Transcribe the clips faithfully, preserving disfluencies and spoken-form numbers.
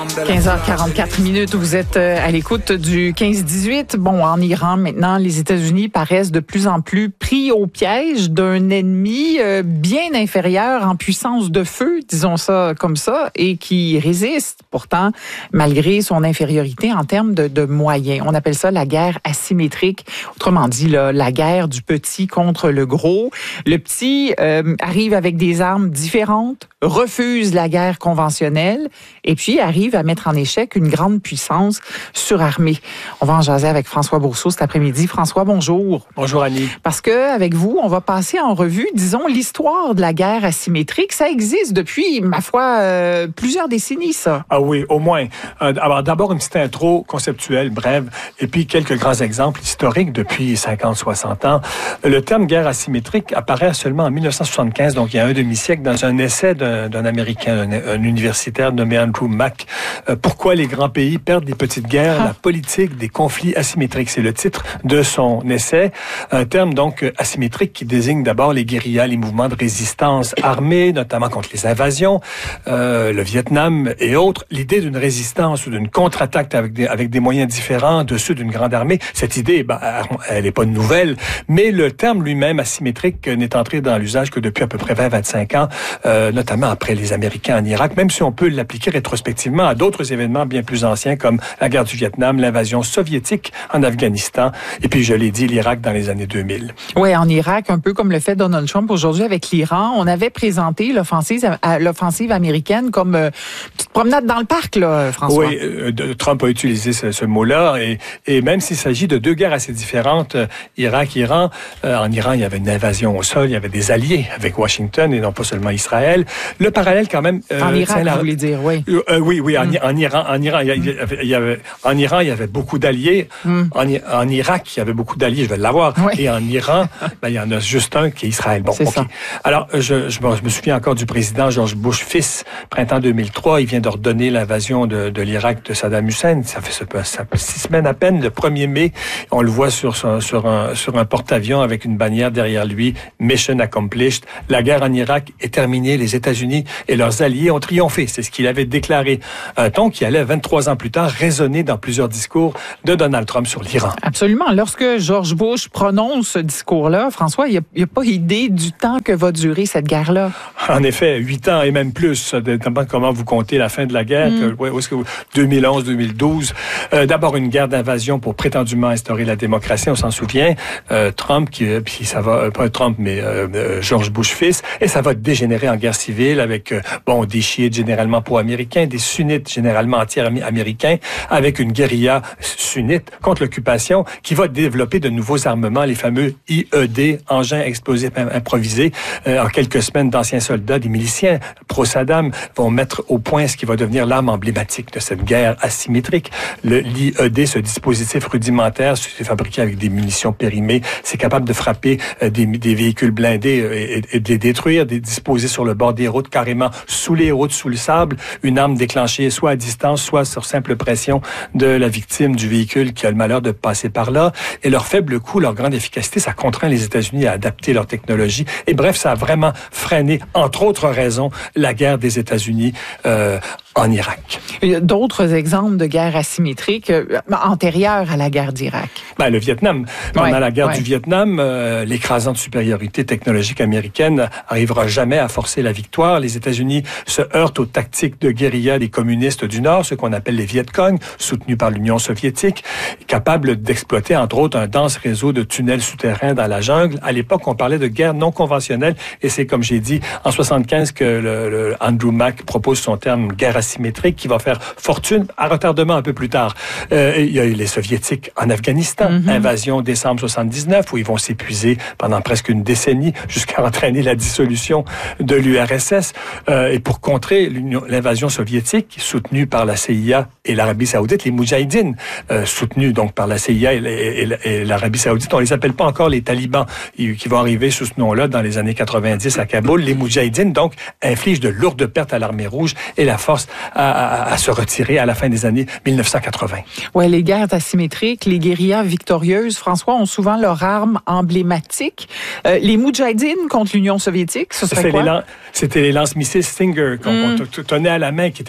quinze heures quarante-quatre minutes, vous êtes à l'écoute du quinze dix-huit. Bon, en Iran, maintenant, les États-Unis paraissent de plus en plus pris au piège d'un ennemi bien inférieur en puissance de feu, disons ça comme ça, et qui résiste pourtant malgré son infériorité en termes de, de moyens. On appelle ça la guerre asymétrique. Autrement dit, là, la guerre du petit contre le gros. Le petit euh, arrive avec des armes différentes, refuse la guerre conventionnelle et puis arrive à mettre en échec une grande puissance surarmée. On va en jaser avec François Bourseau cet après-midi. François, bonjour. Bonjour Annie. Parce que avec vous, on va passer en revue, disons, l'histoire de la guerre asymétrique. Ça existe depuis, ma foi, euh, plusieurs décennies, ça. Ah oui, au moins. Euh, alors d'abord une petite intro conceptuelle, brève, et puis quelques grands exemples historiques depuis cinquante soixante ans. Le terme guerre asymétrique apparaît seulement en mille neuf cent soixante-quinze, donc il y a un demi-siècle, dans un essai d'un, d'un Américain, un, un universitaire nommé Andrew Mack. Euh, pourquoi les grands pays perdent des petites guerres, ah. la politique des conflits asymétriques. C'est le titre de son essai. Un terme donc asymétrique qui désigne d'abord les guérillas, les mouvements de résistance armés, notamment contre les invasions, euh, le Vietnam et autres. L'idée d'une résistance ou d'une contre-attaque avec des, avec des moyens différents de ceux d'une grande armée, cette idée, ben, elle n'est pas nouvelle, mais le terme lui-même asymétrique n'est entré dans l'usage que depuis à peu près vingt à vingt-cinq ans, euh, notamment après les Américains en Irak, même si on peut l'appliquer rétrospectivement à d'autres événements bien plus anciens comme la guerre du Vietnam, l'invasion soviétique en Afghanistan et puis, je l'ai dit, l'Irak dans les années deux mille. Oui, en Irak, un peu comme le fait Donald Trump aujourd'hui avec l'Iran, on avait présenté l'offensive, l'offensive américaine comme euh, une petite promenade dans le parc, là, François. Oui, euh, Trump a utilisé ce, ce mot-là et, et même s'il s'agit de deux guerres assez différentes, euh, Irak-Iran, euh, en Iran, il y avait une invasion au sol, il y avait des alliés avec Washington et non pas seulement Israël. Le parallèle quand même... Euh, en Irak, la... vous voulez dire, oui. Euh, euh, oui, oui, en, mm. en Iran, en Iran, il y avait, il y avait, en Iran, il y avait beaucoup d'alliés. Mm. En, en Irak, il y avait beaucoup d'alliés, je vais l'avoir. Oui. Et en Iran, ben, il y en a juste un qui est Israël. Bon, c'est okay. ça. Alors, je, je, bon, je me souviens encore du président George Bush fils, printemps deux mille trois, il vient d'ordonner l'invasion de, de l'Irak de Saddam Hussein. Ça fait, ça fait six semaines à peine, le premier mai, on le voit sur, sur, sur un, sur un porte-avions avec une bannière derrière lui, Mission Accomplished. La guerre en Irak est terminée, les États-Unis et leurs alliés ont triomphé. C'est ce qu'il avait déclaré. Un ton qui allait vingt-trois ans plus tard résonner dans plusieurs discours de Donald Trump sur l'Iran. Absolument. Lorsque George Bush prononce ce discours-là, François, il n'y a, a pas idée du temps que va durer cette guerre-là. En effet, huit ans et même plus. Ça dépend comment vous comptez la fin de la guerre. Mm. Que, où est-ce que vous, deux mille onze deux mille douze. Euh, d'abord, une guerre d'invasion pour prétendument instaurer la démocratie. On s'en souvient. Euh, Trump, qui, puis ça va, pas Trump, mais euh, euh, George Bush fils. Et ça va dégénérer en guerre civile avec, euh, bon, des chiites généralement pro-américains, des sunnites généralement anti-américains, avec une guérilla sunnite contre l'occupation qui va développer de nouveaux armements, les fameux I E D, engins explosifs improvisés. Euh, en quelques semaines, d'anciens soldats, des miliciens pro-Saddam vont mettre au point ce qui va devenir l'arme emblématique de cette guerre asymétrique. Le l'I E D, ce dispositif rudimentaire, c'est fabriqué avec des munitions périmées, c'est capable de frapper euh, des, des véhicules blindés et, et, et de les détruire, de les disposer sur le bord des routes, carrément sous les routes, sous le sable, une arme déclenchée soit à distance, soit sur simple pression de la victime du véhicule qui a le malheur de passer par là. Et leur faible coût, leur grande efficacité, ça contraint les États-Unis à adapter leur technologie. Et bref, ça a vraiment freiné, entre autres raisons, la guerre des États-Unis euh, en Irak. Il y a d'autres exemples de guerres asymétriques euh, antérieures à la guerre d'Irak. Ben, le Vietnam. Pendant ouais, la guerre ouais. du Vietnam, euh, l'écrasante supériorité technologique américaine n'arrivera jamais à forcer la victoire. Les États-Unis se heurtent aux tactiques de guérilla des communistes du Nord, ce qu'on appelle les Viet Cong, soutenus par l'Union soviétique, capables d'exploiter, entre autres, un dense réseau de tunnels souterrains dans la jungle. À l'époque, on parlait de guerre non conventionnelle, et c'est, comme j'ai dit, en soixante-quinze que le, le Andrew Mack propose son terme guerre asymétrique qui va faire fortune à retardement un peu plus tard. Euh, il y a eu les Soviétiques en Afghanistan, mm-hmm. invasion décembre soixante-dix-neuf, où ils vont s'épuiser pendant presque une décennie jusqu'à entraîner la dissolution de l'U R S S. Euh, et pour contrer l'invasion soviétique, soutenue par la C I A et l'Arabie Saoudite, les Moudjahidines, euh, soutenus donc par la C I A et, et, et l'Arabie Saoudite, on les appelle pas encore les talibans, qui vont arriver sous ce nom-là dans les années quatre-vingt-dix à Kaboul. Les Moudjahidines, donc, infligent de lourdes pertes à l'armée rouge et la force à, à, à se retirer à la fin des années mille neuf cent quatre-vingts. Oui, les guerres asymétriques, les guérillas victorieuses, François, ont souvent leur arme emblématique. Euh, les Moudjahidines contre l'Union soviétique, ce serait quoi? Les lan- C'était les lance-missiles Stinger qu'on mm. tenait à la main, qui étaient fournis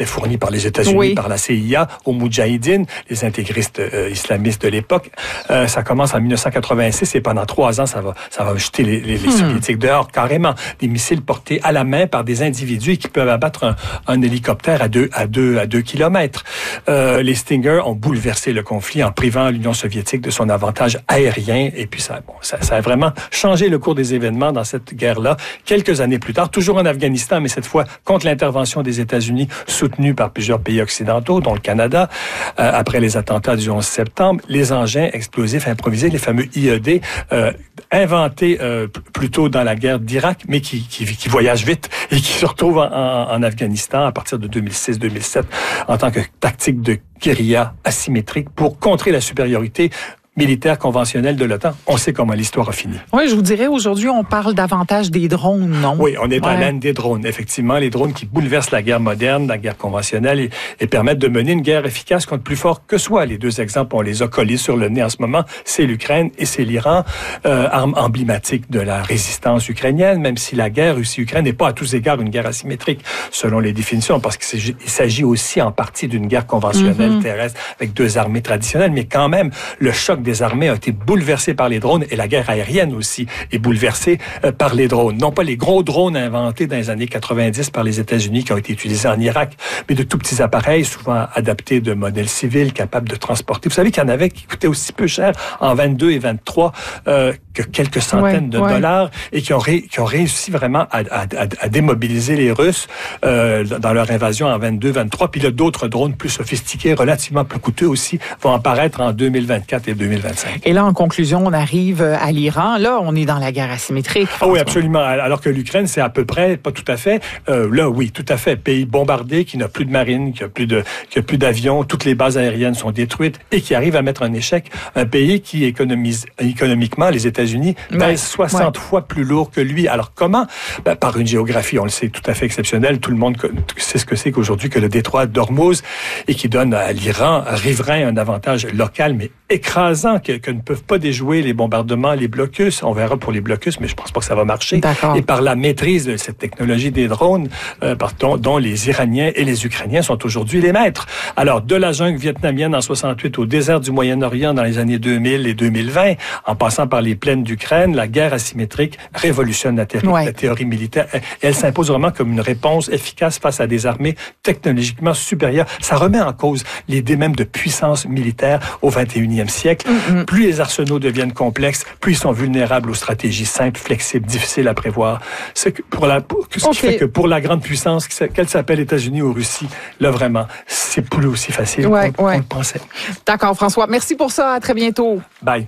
par les États-Unis, oui. par la C I A, aux Moudjahidines, les intégristes euh, islamistes de l'époque. Euh, ça commence en dix-neuf cent quatre-vingt-six et pendant trois ans, ça va, ça va jeter les, les, les hmm. soviétiques dehors carrément. Des missiles portés à la main par des individus qui peuvent abattre un, un hélicoptère à deux, à deux, à deux kilomètres. Euh, les Stinger ont bouleversé le conflit en privant l'Union soviétique de son avantage aérien et puis ça, bon, ça, ça a vraiment changé le cours des événements dans cette guerre-là. Quelques années plus tard, toujours en Afghanistan, mais cette fois contre l'intervention des États-Unis, soutenue par plusieurs pays occidentaux, dont le Canada, euh, après les attentats du onze septembre, les engins explosifs improvisés, les fameux I E D, euh, inventés euh, plutôt dans la guerre d'Irak, mais qui, qui, qui voyagent vite et qui se retrouvent en, en, en Afghanistan à partir de deux mille six deux mille sept en tant que tactique de guérilla asymétrique pour contrer la supériorité militaire conventionnelle de l'OTAN. On sait comment l'histoire a fini. Oui, je vous dirais, aujourd'hui, on parle davantage des drones, non? Oui, on est dans ouais. l'âne des drones. Effectivement, les drones qui bouleversent la guerre moderne, la guerre conventionnelle et, et permettent de mener une guerre efficace contre plus fort que soi. Les deux exemples, on les a collés sur le nez en ce moment. C'est l'Ukraine et c'est l'Iran, euh, arme emblématique de la résistance ukrainienne, même si la guerre Russie-Ukraine n'est pas à tous égards une guerre asymétrique, selon les définitions, parce qu'il s'agit aussi en partie d'une guerre conventionnelle mm-hmm. terrestre avec deux armées traditionnelles, mais quand même, le choc des armées a été bouleversé par les drones et la guerre aérienne aussi est bouleversée euh, par les drones. Non pas les gros drones inventés dans les années quatre-vingt-dix par les États-Unis qui ont été utilisés en Irak, mais de tout petits appareils, souvent adaptés de modèles civils, capables de transporter. Vous savez qu'il y en avait qui coûtaient aussi peu cher en vingt-deux et vingt-trois euh, que quelques centaines ouais, de ouais. dollars et qui ont, ré, qui ont réussi vraiment à, à, à, à démobiliser les Russes euh, dans leur invasion en vingt-deux vingt-trois. Puis là, d'autres drones plus sophistiqués, relativement plus coûteux aussi, vont apparaître en deux mille vingt-quatre et deux mille vingt-cinq. Et là, en conclusion, on arrive à l'Iran. Là, on est dans la guerre asymétrique. Ah oui, absolument. Alors que l'Ukraine, c'est à peu près, pas tout à fait. Euh, là, oui, tout à fait. Pays bombardé, qui n'a plus de marine, qui a plus de, qui a plus d'avions, toutes les bases aériennes sont détruites et qui arrive à mettre en échec un pays qui économise économiquement, les États-Unis, pèse ouais, soixante ouais. fois plus lourd que lui. Alors comment? Ben, par une géographie, on le sait, tout à fait exceptionnelle. Tout le monde sait ce que c'est qu'aujourd'hui que le détroit d'Ormuz et qui donne à l'Iran riverain un avantage local, mais écrasant que, que ne peuvent pas déjouer les bombardements, les blocus. On verra pour les blocus, mais je pense pas que ça va marcher. D'accord. Et par la maîtrise de cette technologie des drones, euh, pardon, dont les Iraniens et les Ukrainiens sont aujourd'hui les maîtres. Alors, de la jungle vietnamienne en soixante-huit au désert du Moyen-Orient dans les années deux mille et deux mille vingt, en passant par les plaines d'Ukraine, la guerre asymétrique révolutionne la, thé- ouais. la théorie militaire. Et elle s'impose vraiment comme une réponse efficace face à des armées technologiquement supérieures. Ça remet en cause l'idée même de puissance militaire au vingt et unième siècle. Mm-hmm. Plus les arsenaux deviennent complexes, plus ils sont vulnérables aux stratégies simples, flexibles, difficiles à prévoir. C'est que pour la, pour, ce okay. qui fait que pour la grande puissance, qu'elle s'appelle États-Unis ou Russie, là vraiment, c'est plus aussi facile ouais, qu'on, ouais. qu'on le pensait. D'accord, François. Merci pour ça. À très bientôt. Bye.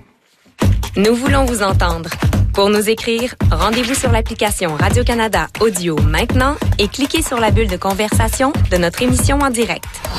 Nous voulons vous entendre. Pour nous écrire, rendez-vous sur l'application Radio-Canada Audio maintenant et cliquez sur la bulle de conversation de notre émission en direct.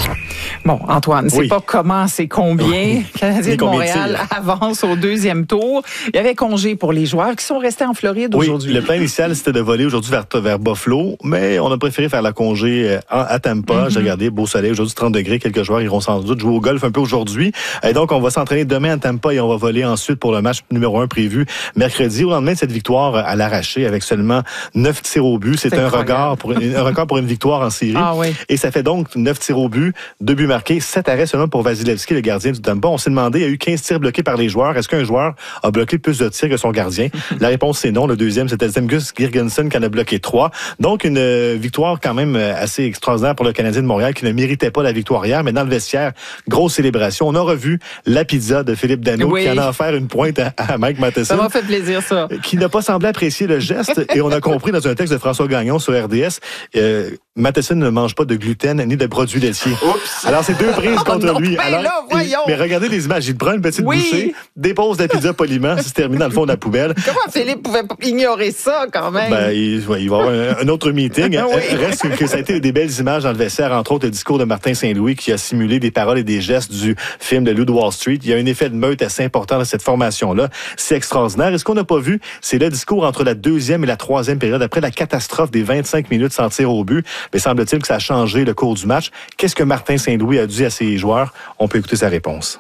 Bon, Antoine, c'est oui. pas comment, c'est combien. Oui. Canadien de Montréal avance au deuxième tour. Il y avait congé pour les joueurs qui sont restés en Floride oui, aujourd'hui. Le plan initial, c'était de voler aujourd'hui vers, vers Buffalo, mais on a préféré faire la congé à Tampa. Mm-hmm. J'ai regardé, beau soleil, aujourd'hui trente degrés. Quelques joueurs iront sans doute jouer au golf un peu aujourd'hui. Et donc, on va s'entraîner demain à Tampa et on va voler ensuite pour le match numéro un prévu mercredi. Au lendemain de cette victoire à l'arraché avec seulement neuf tirs au but. C'est, c'est un record, pour une, un record pour une victoire en série. Ah, oui. Et ça fait donc neuf tirs au but, deux buts marqués, sept arrêts seulement pour Vasilevski, le gardien du Tampa. On s'est demandé, il y a eu quinze tirs bloqués par les joueurs. Est-ce qu'un joueur a bloqué plus de tirs que son gardien? La réponse, c'est non. Le deuxième, c'était Zemgus Girgensson qui en a bloqué trois. Donc, une euh, victoire quand même assez extraordinaire pour le Canadien de Montréal qui ne méritait pas la victoire hier. Mais dans le vestiaire, grosse célébration. On a revu la pizza de Philippe Danault oui. qui en a offert une pointe à, à Mike Matheson. Ça m'a fait plaisir, ça. Qui n'a pas semblé apprécier le geste. Et on a compris dans un texte de François Gagnon sur R D S, euh, Matheson ne mange pas de gluten ni de produits laitiers. Oups. Alors, c'est deux prises contre oh, lui. Ben Alors, là, voyons. Il, mais regardez les images. Il prend une petite oui. bouchée, dépose la pizza poliment, ça se termine dans le fond de la poubelle. Comment Philippe pouvait ignorer ça, quand même? Ben, il, ouais, il va y avoir un, un autre meeting. oui. Reste que ça a été des belles images dans le vestiaire, entre autres le discours de Martin Saint-Louis qui a simulé des paroles et des gestes du film de Loup de Wall Street. Il y a un effet de meute assez important dans cette formation-là. C'est extraordinaire. Et ce qu'on n'a pas vu, c'est le discours entre la deuxième et la troisième période, après la catastrophe des vingt-cinq minutes sans tir au but. Mais semble-t-il que ça a changé le cours du match. Qu'est-ce que Martin Saint-Louis a dit à ses joueurs? On peut écouter sa réponse.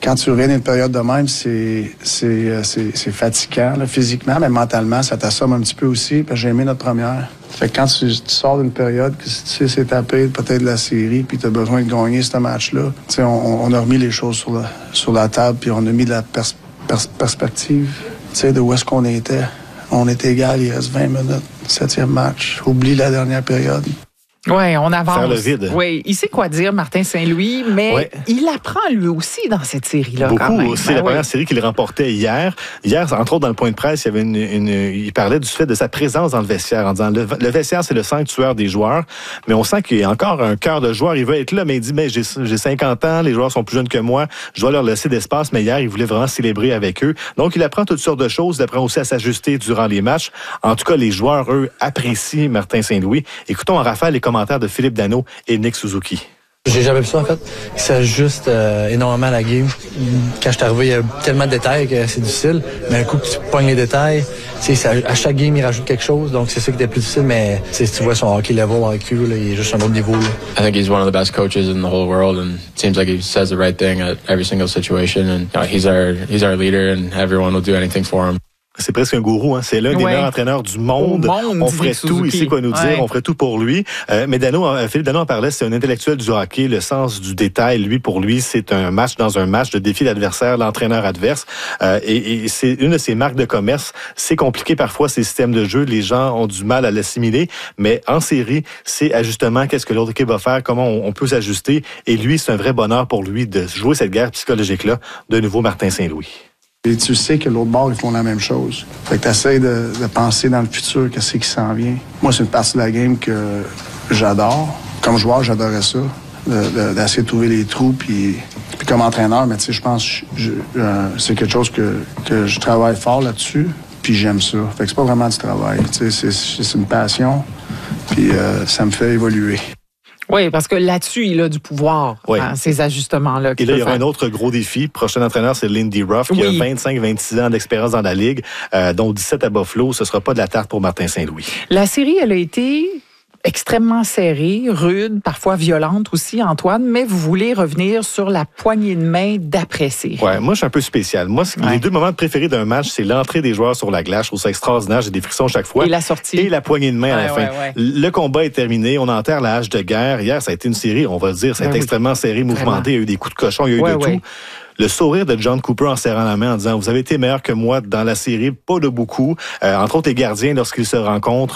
Quand tu reviens d'une période de même, c'est, c'est, c'est, c'est fatigant, là, physiquement, mais mentalement, ça t'assomme un petit peu aussi, parce que j'ai aimé notre première. Fait que quand tu, tu sors d'une période, que tu sais, c'est tapé peut-être la série, puis tu as besoin de gagner ce match-là, tu sais, on, on a remis les choses sur la, sur la table, puis on a mis de la pers- pers- perspective, tu sais, de où est-ce qu'on était. On était égal, il reste vingt minutes, septième match. Oublie la dernière période. Oui, on avance. Faire le vide. Oui, il sait quoi dire, Martin Saint-Louis, mais ouais. il apprend lui aussi dans cette série-là. Beaucoup. Quand même. C'est ben la oui. première série qu'il remportait hier. Hier, entre autres, dans le point de presse, il y avait une, une, il parlait du fait de sa présence dans le vestiaire, en disant le, le vestiaire, c'est le sanctuaire des joueurs, mais on sent qu'il y a encore un cœur de joueur. Il veut être là, mais il dit, mais j'ai, j'ai cinquante ans, les joueurs sont plus jeunes que moi, je dois leur laisser d'espace. Mais hier, il voulait vraiment célébrer avec eux. Donc, il apprend toutes sortes de choses. Il apprend aussi à s'ajuster durant les matchs. En tout cas, les joueurs, eux, apprécient Martin Saint-Louis. Écoutons en rafale les commentaires de Philippe Dano et Nick Suzuki. J'ai jamais vu ça, en fait. Il s'ajuste euh, énormément à la game. Quand je suis arrivé, il y a tellement de détails que c'est difficile. Mais un coup que tu pognes les détails, ça, à chaque game, il rajoute quelque chose. Donc, c'est ça qui était plus difficile. Mais si tu vois son hockey level I Q, là, il est juste un autre niveau. Là. I think he's one of the best coaches in the whole world. And it seems like he says the right thing at every single situation. And you know, he's our, he's our leader and everyone will do anything for him. C'est presque un gourou, hein. C'est l'un des ouais. meilleurs entraîneurs du monde. monde on ferait tout, il sait quoi nous dire, ouais. on ferait tout pour lui. Euh, mais Dano, Philippe Dano en parlait, c'est un intellectuel du hockey, le sens du détail. Lui, pour lui, c'est un match dans un match de défi l'adversaire, l'entraîneur adverse. Euh, et, et c'est une de ses marques de commerce. C'est compliqué parfois, ces systèmes de jeu. Les gens ont du mal à l'assimiler. Mais en série, c'est ajustement, qu'est-ce que l'autre équipe va faire, comment on, on peut s'ajuster. Et lui, c'est un vrai bonheur pour lui de jouer cette guerre psychologique-là. De nouveau, Martin Saint-Louis. Et tu sais que l'autre bord, ils font la même chose. Fait que tu essaies de, de penser dans le futur, qu'est-ce qui s'en vient. Moi, c'est une partie de la game que j'adore. Comme joueur, j'adorais ça. De, de, d'essayer de trouver les trous. Puis, puis comme entraîneur, mais tu sais, je pense que je, euh, c'est quelque chose que, que je travaille fort là-dessus. Puis j'aime ça. Fait que c'est pas vraiment du travail. Tu sais, c'est, c'est une passion. Puis euh, ça me fait évoluer. Oui, parce que là-dessus, il a du pouvoir, oui. hein, ces ajustements-là. Et là, il y aura un autre gros défi. Prochain entraîneur, c'est Lindy Ruff, qui oui. a vingt-cinq vingt-six ans d'expérience dans la Ligue, euh, dont dix-sept à Buffalo. Ce ne sera pas de la tarte pour Martin Saint-Louis. La série, elle a été extrêmement serrée, rude, parfois violente aussi, Antoine, mais vous voulez revenir sur la poignée de main d'après-série. Ouais, moi, je suis un peu spécial. Moi, ouais. les deux moments préférés d'un match, c'est l'entrée des joueurs sur la glace. Je trouve ça extraordinaire. J'ai des frissons chaque fois. Et la sortie. Et la poignée de main ouais, à la ouais, fin. Ouais. Le combat est terminé. On enterre la hache de guerre. Hier, ça a été une série, on va le dire. Ça a été oui. extrêmement serré, mouvementé. Vraiment. Il y a eu des coups de cochon, il y a eu ouais, de ouais. tout. Le sourire de John Cooper en serrant la main en disant « Vous avez été meilleur que moi dans la série, pas de beaucoup. Euh, » Entre autres, les gardiens, lorsqu'ils se rencontrent,